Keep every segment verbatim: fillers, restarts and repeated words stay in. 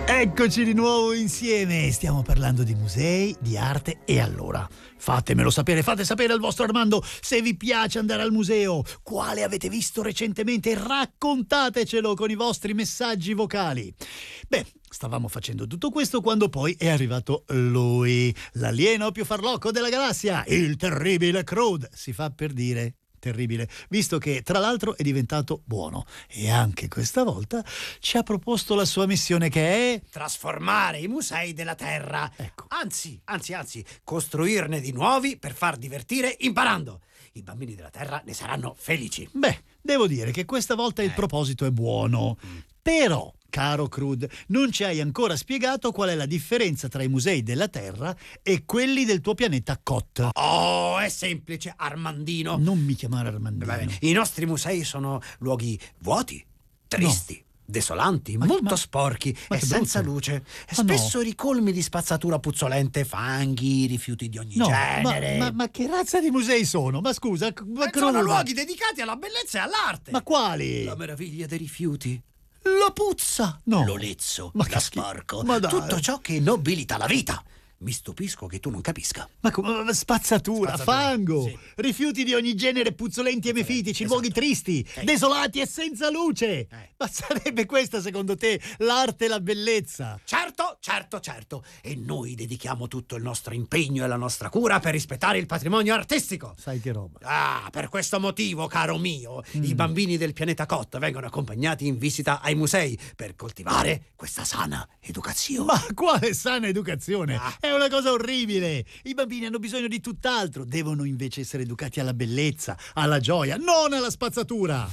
Eccoci di nuovo insieme, stiamo parlando di musei, di arte e allora fatemelo sapere, fate sapere al vostro Armando se vi piace andare al museo, quale avete visto recentemente, raccontatecelo con i vostri messaggi vocali. Beh, stavamo facendo tutto questo quando poi è arrivato lui, l'alieno più farlocco della galassia, il terribile Crude, si fa per dire. Terribile, visto che tra l'altro è diventato buono e anche questa volta ci ha proposto la sua missione che è trasformare i musei della Terra. Ecco. Anzi, anzi, anzi, costruirne di nuovi per far divertire imparando. I bambini della Terra ne saranno felici. Beh, devo dire che questa volta il Eh. proposito è buono, Mm. però caro Crude, non ci hai ancora spiegato qual è la differenza tra i musei della Terra e quelli del tuo pianeta Kot. Oh, è semplice, Armandino. Non mi chiamare Armandino. Va bene. I nostri musei sono luoghi vuoti, tristi, desolanti, Ma- molto ma- sporchi ma e che senza brutto. luce. E Ma no. spesso ricolmi di spazzatura puzzolente, fanghi, rifiuti di ogni No, genere. ma, ma, ma che razza di musei sono? Ma scusa, ma Eh, sono Crude- luoghi dedicati alla bellezza e all'arte. Ma quali? La meraviglia dei rifiuti, la puzza, No. l'olezzo, Ma la che schifo. sporco, Ma dai. tutto ciò che nobilita la vita. Mi stupisco che tu non capisca. Ma come spazzatura, Spazzatura, fango, sì. rifiuti di ogni genere, puzzolenti e mefitici, esatto. luoghi tristi, Eh. desolati e senza luce. Eh. Ma sarebbe questa, secondo te, l'arte e la bellezza? Certo, certo, certo. E noi dedichiamo tutto il nostro impegno e la nostra cura per rispettare il patrimonio artistico. Sai che roba. Ah, per questo motivo, caro mio, Mm. i bambini del pianeta Kot vengono accompagnati in visita ai musei per coltivare questa sana educazione. Ma quale sana educazione? Ah. È una cosa orribile. I bambini hanno bisogno di tutt'altro. Devono invece essere educati alla bellezza, alla gioia, non alla spazzatura.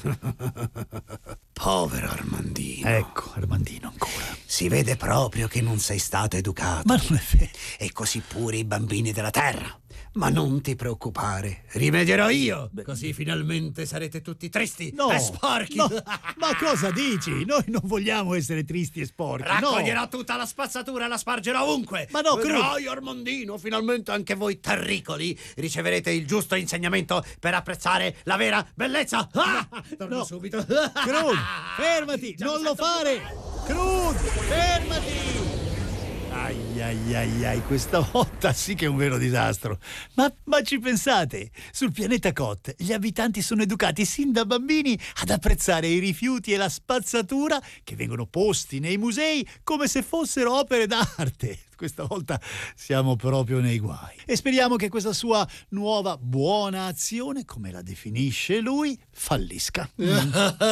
Povero Armandino. Ecco, Armandino ancora. Si vede proprio che non sei stato educato. Ma non è vero. E così pure i bambini della Terra. Ma non ti preoccupare, rimedierò io. Così finalmente sarete tutti tristi No, e sporchi. no. Ma cosa dici? Noi non vogliamo essere tristi e sporchi. Raccoglierò No. tutta la spazzatura e la spargerò ovunque. Ma no, Vedrai, Armandino, finalmente anche voi terricoli riceverete il giusto insegnamento per apprezzare la vera bellezza. Ah, torno no. subito. Crude, fermati, Già non mi lo sento fare. Crude, fermati. Ai ai ai ai, questa volta sì che è un vero disastro. Ma, ma ci pensate? Sul pianeta Kot gli abitanti sono educati sin da bambini ad apprezzare i rifiuti e la spazzatura che vengono posti nei musei come se fossero opere d'arte. Questa volta siamo proprio nei guai. E speriamo che questa sua nuova buona azione, come la definisce lui, fallisca. Mm.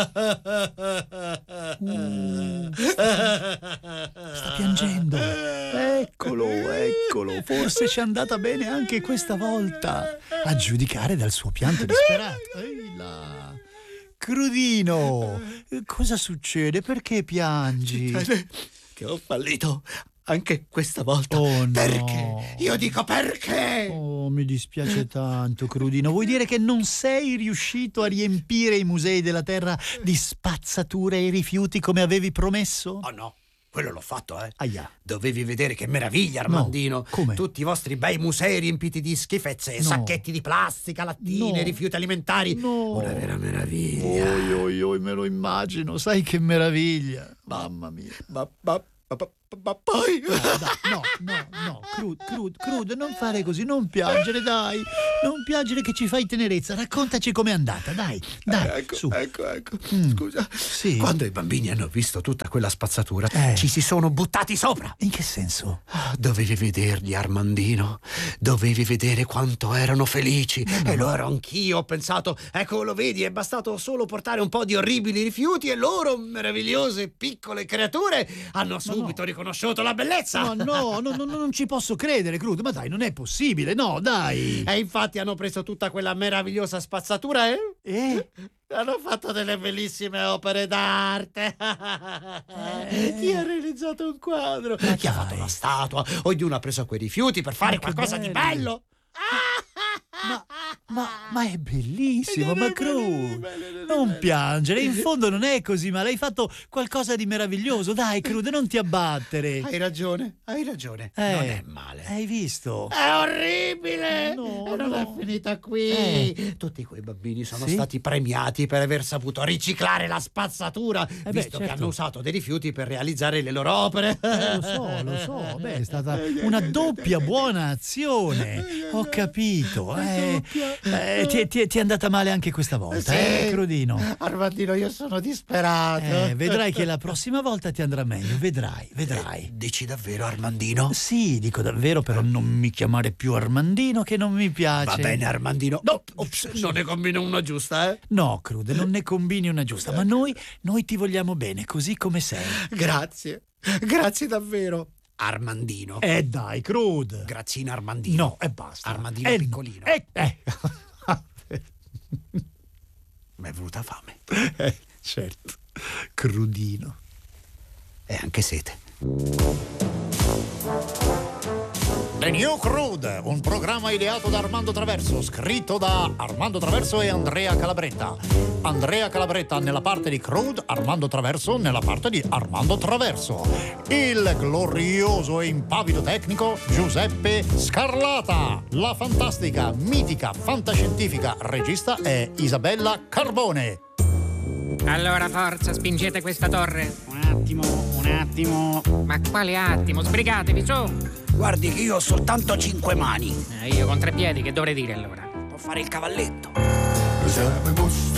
Mm. Sta piangendo. Eccolo, eccolo. Forse ci è andata bene anche questa volta. A giudicare dal suo pianto disperato. Ehi là. Crudino, cosa succede? Perché piangi? Che ho fallito anche questa volta. Oh, no. Perché? Io dico perché? Oh, mi dispiace tanto, Crudino. Vuoi dire che non sei riuscito a riempire i musei della Terra di spazzature e rifiuti come avevi promesso? Oh no, quello l'ho fatto, eh. Aia. Dovevi vedere che meraviglia, Armandino. No, come? Tutti i vostri bei musei riempiti di schifezze, No. sacchetti di plastica, lattine, No. rifiuti alimentari. No. Una vera meraviglia. Oi, oi, oi, me lo immagino. Sai che meraviglia. Mamma mia. Ma, ma, ma, ma, ma poi... No, dai, no, no, no, Crude, Crude, Crude, non fare così, non piangere, dai. Non piangere che ci fai tenerezza. Raccontaci com'è andata, dai, dai, ecco, su. ecco, ecco. Mm. Scusa. Sì. Quando i bambini hanno visto tutta quella spazzatura, Eh. ci si sono buttati sopra. In che senso? Ah, dovevi vederli, Armandino. Dovevi vedere quanto erano felici. E lo ero anch'io. Ho pensato, ecco, lo vedi, è bastato solo portare un po' di orribili rifiuti e loro, meravigliose piccole creature, hanno subito no. riconosciuto la bellezza. No, no, no, no, non ci posso credere, Crude. Ma dai, non è possibile, no, dai. E infatti hanno preso tutta quella meravigliosa spazzatura e Eh? hanno fatto delle bellissime opere d'arte. Chi ha realizzato un quadro? Ma Chi ha dai. fatto una statua? Ognuno ha preso quei rifiuti per fare Ma che qualcosa di belli. bello. Ma, Ma, ma è bellissimo, ma Crude, non piangere, in fondo non è così male, hai fatto qualcosa di meraviglioso, dai Crude, non ti abbattere. Hai ragione, hai ragione, Eh, non è male. Hai visto? È orribile! No, e non no. è finita qui. Eh. Tutti quei bambini sono Sì? stati premiati per aver saputo riciclare la spazzatura, beh, visto che certo. hanno usato dei rifiuti per realizzare le loro opere. Eh, lo so, lo so, beh, è stata una doppia buona azione, ho capito. Eh, eh, ti, ti- ti è andata male anche questa volta, Sì. eh, Crudino? Armandino, io sono disperato. Eh, vedrai che la prossima volta ti andrà meglio, vedrai, vedrai. Dici davvero, Armandino? Sì, dico davvero, però non mi chiamare più Armandino che non mi piace. Va bene, Armandino. No, Ops, non ne combino una giusta, eh? No, Crude, non ne combini una giusta, ma noi, noi ti vogliamo bene, così come sei. Grazie. Grazie davvero. Armandino. Eh dai, Crude. Grazzina Armandino. No, e basta. Armandino Eh, piccolino. Eh, eh. Mi è venuta fame. Eh, certo, Crudino. E anche sete. The New Crude, un programma ideato da Armando Traverso, scritto da Armando Traverso e Andrea Calabretta. Andrea Calabretta nella parte di Crude, Armando Traverso nella parte di Armando Traverso. Il glorioso e impavido tecnico Giuseppe Scarlata. La fantastica, mitica, fantascientifica regista è Isabella Carbone. Allora, forza, spingete questa torre. Un attimo, un attimo. Ma quale attimo? Sbrigatevi, su! Guardi che io ho soltanto cinque mani. Eh, io con tre piedi, che dovrei dire allora? Può fare il cavalletto. Siamo i mostri